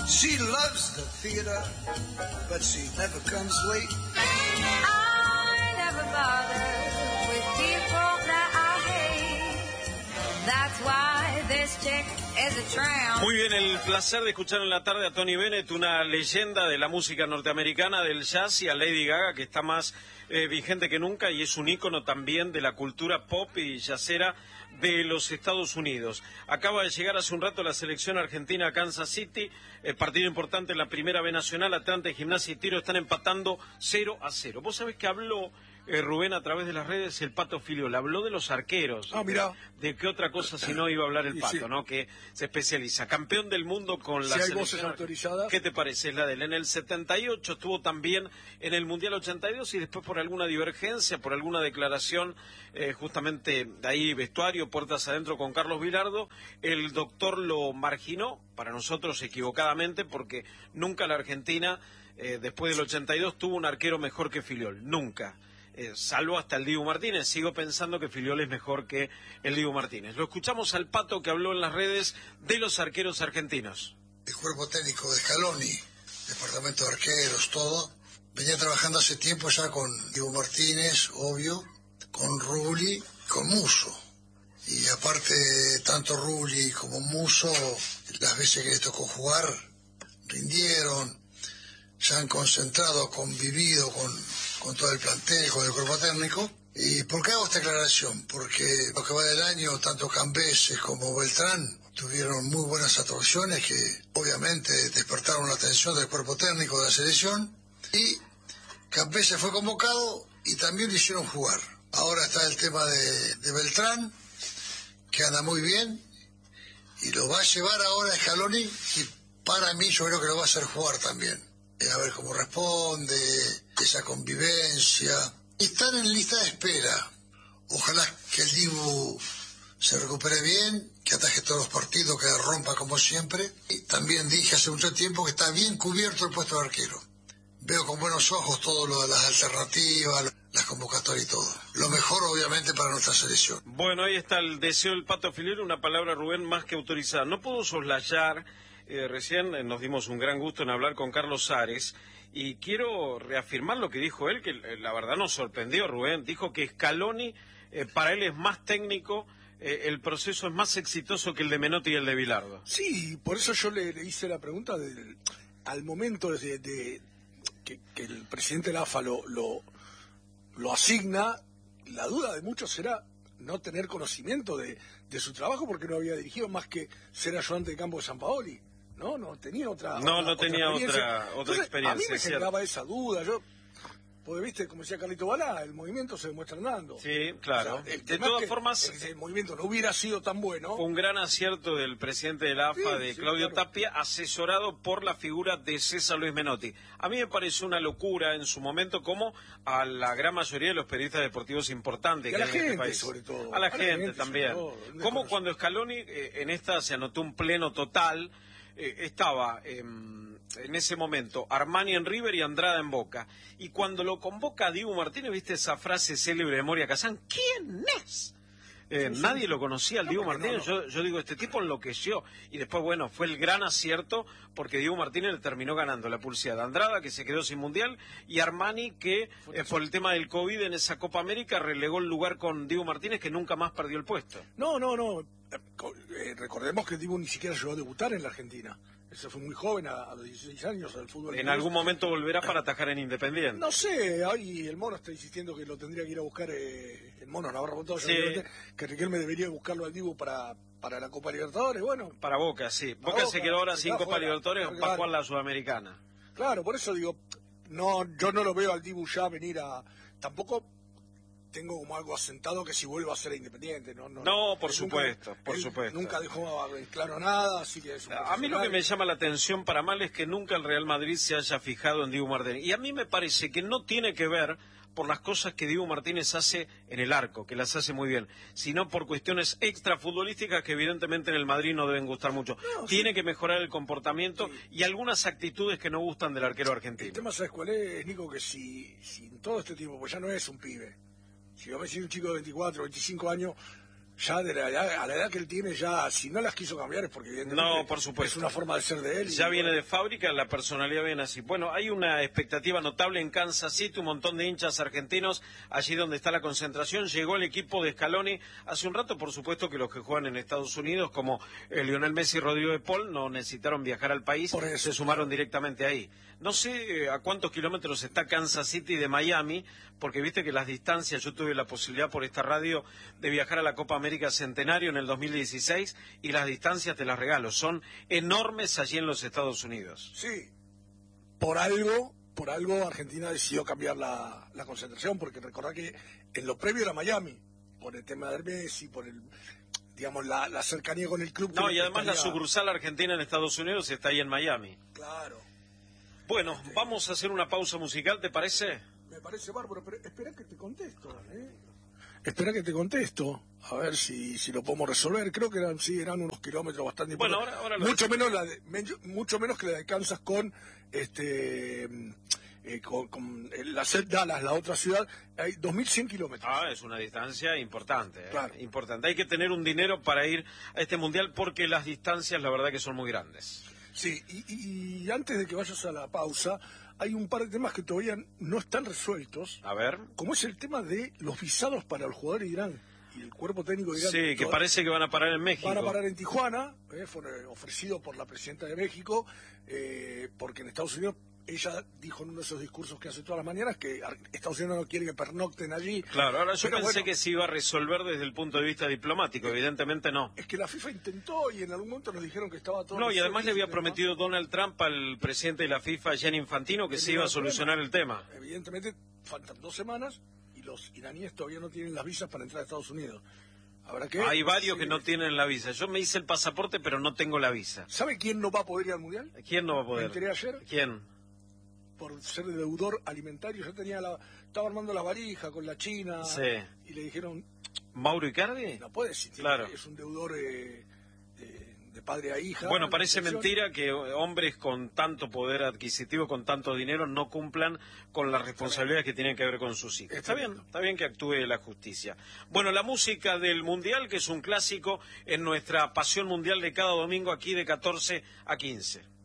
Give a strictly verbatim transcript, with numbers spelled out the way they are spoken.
She loves the theater, but she never comes late. I never bother with people that I hate. That's why this chick is a tramp. Muy bien, el placer de escuchar en la tarde a Tony Bennett, una leyenda de la música norteamericana, del jazz, y a Lady Gaga, que está más eh, vigente que nunca y es un ícono también de la cultura pop y jazzera de los Estados Unidos. Acaba de llegar hace un rato la selección argentina a Kansas City, eh, partido importante en la primera B nacional. Atlanta, Gimnasia y Tiro están empatando cero a cero. Vos sabés que habló eh, Rubén a través de las redes, el Pato Filiol, habló de los arqueros. Ah, mirá. De qué otra cosa si no iba a hablar el Pato, sí, sí. ¿no? Que se especializa. Campeón del mundo con si la hay selección. Voces autorizadas. ¿Qué te parece? Es la de él. En el setenta y ocho estuvo también en el Mundial ochenta y dos y después por alguna divergencia, por alguna declaración, eh, justamente de ahí vestuario, puertas adentro con Carlos Vilardo, el doctor lo marginó, para nosotros equivocadamente, porque nunca la Argentina, eh, después del ochenta y dos, tuvo un arquero mejor que Filiol. Nunca. Eh, salvo hasta el Dibu Martínez. Sigo pensando que Filiol es mejor que el Dibu Martínez. Lo escuchamos al Pato, que habló en las redes de los arqueros argentinos. El cuerpo técnico de Scaloni, departamento de arqueros, todo, venía trabajando hace tiempo ya con Dibu Martínez, obvio, con Rulli, con Musso. Y aparte, tanto Rulli como Musso, las veces que les tocó jugar, rindieron, se han concentrado, convivido con, con todo el plantel, con el cuerpo técnico. ¿Y por qué hago esta aclaración? Porque lo que va del año, tanto Cambeses como Beltrán tuvieron muy buenas actuaciones que obviamente despertaron la atención del cuerpo técnico de la selección, y Cambeses fue convocado y también le hicieron jugar. Ahora está el tema de, de Beltrán, que anda muy bien, y lo va a llevar ahora a Scaloni, y para mí yo creo que lo va a hacer jugar también. A ver cómo responde, esa convivencia. Están en lista de espera. Ojalá que el Dibu se recupere bien, que ataje todos los partidos, que rompa como siempre. Y también dije hace mucho tiempo que está bien cubierto el puesto de arquero. Veo con buenos ojos todo lo de las alternativas, las convocatorias y todo. Lo mejor, obviamente, para nuestra selección. Bueno, ahí está el deseo del Pato Filiol, una palabra, Rubén, más que autorizada. No puedo soslayar. Eh, recién eh, nos dimos un gran gusto en hablar con Carlos Ares y quiero reafirmar lo que dijo él, que eh, la verdad nos sorprendió, Rubén. Dijo que Scaloni, eh, para él es más técnico, eh, el proceso es más exitoso que el de Menotti y el de Bilardo. Sí, por eso yo le, le hice la pregunta del, al momento de, de que, que el presidente de la A F A lo, lo, lo asigna. La duda de muchos será no tener conocimiento de, de su trabajo, porque no había dirigido más que ser ayudante de campo de Sampaoli. No, no tenía otra No, otra, no tenía otra otra, otra Entonces, experiencia. A mí me generaba ¿cierto? esa duda. Yo, porque viste, como decía Carlito Balá, el movimiento se demuestra andando. Sí, claro. O sea, de todas que, formas, el, el movimiento no hubiera sido tan bueno. Fue un gran acierto del presidente de la A F A, Sí, de sí, Claudio claro. Tapia, asesorado por la figura de César Luis Menotti. A mí me pareció una locura en su momento, como a la gran mayoría de los periodistas deportivos importantes Y a que la hay en gente, este país. sobre todo. A la A la gente, gente, también. sobre todo. Como cuando Scaloni, eh, en esta se anotó un pleno total, eh, estaba eh, en ese momento Armani en River y Andrada en Boca. Y cuando lo convoca Dibu Martínez, viste esa frase célebre de Moria Kazán, ¿quién es? Eh, Sí, sí, nadie sí. lo conocía al No, Dibu porque Martínez. no, no. Yo, yo digo, este tipo enloqueció. Y después, bueno, fue el gran acierto porque Dibu Martínez le terminó ganando la pulseada. Andrada, que se quedó sin mundial, y Armani, que eh, por el tema del COVID en esa Copa América relegó el lugar con Dibu Martínez, que nunca más perdió el puesto. No, no, no. Eh, recordemos que Dibu ni siquiera llegó a debutar en la Argentina. Ese fue muy joven, a, a los dieciséis años, al fútbol. En inglés. algún momento volverá para atajar en Independiente. No sé, ahí el Mono está insistiendo que lo tendría que ir a buscar, eh, el Mono Navarro Montoya, Sí. que Riquelme debería buscarlo al Dibu para, para la Copa Libertadores. Bueno, Para Boca, sí. Para Boca, Boca, se quedó ahora se sin queda Copa fuera. Libertadores Claro. para jugar la Sudamericana. claro, por eso digo, no, yo no lo veo al Dibu ya venir a... Tampoco tengo como algo asentado que si vuelva a ser Independiente. No, no, No, por él supuesto, nunca, por él supuesto. Nunca dejó en claro nada, así que es un A mí lo que me llama la atención para mal es que nunca el Real Madrid se haya fijado en Dibu Martínez. Y a mí me parece que no tiene que ver por las cosas que Dibu Martínez hace en el arco, que las hace muy bien, sino por cuestiones extrafutbolísticas que evidentemente en el Madrid no deben gustar mucho. No, tiene sí. que mejorar el comportamiento Sí. y algunas actitudes que no gustan del arquero El argentino. tema, ¿sabes cuál es, Nico? Que si, si en todo este tiempo, pues ya no es un pibe. Si yo me siento un chico de veinticuatro, veinticinco años, ya de la edad, a la edad que él tiene, ya si no las quiso cambiar es porque evidentemente No, por supuesto. es una forma de ser de él. Ya y, viene bueno, de fábrica, la personalidad viene así. Bueno, hay una expectativa notable en Kansas City, un montón de hinchas argentinos, allí donde está la concentración. Llegó el equipo de Scaloni hace un rato, por supuesto que los que juegan en Estados Unidos, como eh, Lionel Messi y Rodrigo de Paul, no necesitaron viajar al país, Por eso, se sumaron directamente ahí. No sé eh, a cuántos kilómetros está Kansas City de Miami, porque viste que las distancias, yo tuve la posibilidad por esta radio de viajar a la Copa América Centenario en el dos mil dieciséis, y las distancias, te las regalo, son enormes allí en los Estados Unidos. Sí, por algo, por algo Argentina decidió cambiar la, la concentración, porque recordá que en lo previo era Miami, por el tema de Messi, por el, digamos, la, la cercanía con el club. No, que y además la estaría- sucursal argentina en Estados Unidos está ahí en Miami. Claro, Bueno, vamos a hacer una pausa musical, ¿te parece? me parece bárbaro, pero espera que te contesto, ¿eh? Espera que te contesto, a ver si, si lo podemos resolver. Creo que eran, sí, eran unos kilómetros bastante Bueno, importantes. ahora- ahora lo mucho menos la de, me- mucho menos que la de Kansas con este eh, con, con la C E T Dallas, la otra ciudad, hay dos mil cien kilómetros. Ah, es una distancia importante, ¿eh? Claro. Importante. Hay que tener un dinero para ir a este mundial porque las distancias, la verdad, que son muy grandes. Sí, y, y- y antes de que vayas a la pausa, hay un par de temas que todavía no están resueltos, A ver. como es el tema de los visados para los jugadores de Irán y el cuerpo técnico de Irán. Sí, que Toda- parece que van a parar en México. Van a parar en Tijuana, eh, fue eh, ofrecido por la presidenta de México, eh, porque en Estados Unidos, ella dijo en uno de esos discursos que hace todas las mañanas que Ar- Estados Unidos no quiere que pernocten allí. Claro, ahora yo Pero pensé bueno, que se iba a resolver desde el punto de vista diplomático, evidentemente no. es que la FIFA intentó y en algún momento nos dijeron que estaba todo No, y además le había resuelto, prometido Donald Trump al presidente de la FIFA, Gianni Infantino, que ¿no? se iba a solucionar el tema. Evidentemente, faltan dos semanas y los iraníes todavía no tienen las visas para entrar a Estados Unidos. Habrá que... Hay varios sí. que no tienen la visa. Yo me hice el pasaporte, pero no tengo la visa. ¿Sabe quién no va a poder ir al Mundial? ¿Quién no va a Me poder? enteré ayer. ¿Quién? Por ser deudor alimentario, yo tenía la, estaba armando la valija con la China Sí. y le dijeron, ¿Mauro Icardi? no puede, si tiene- Claro. es un deudor eh, de, de padre a hija. Bueno, parece Pensión. mentira que hombres con tanto poder adquisitivo, con tanto dinero, no cumplan con las responsabilidades que tienen que ver con sus hijos. Es Está bien, tremendo. está bien que actúe la justicia. Bueno, la música del Mundial, que es un clásico en nuestra pasión mundial de cada domingo aquí de catorce a quince.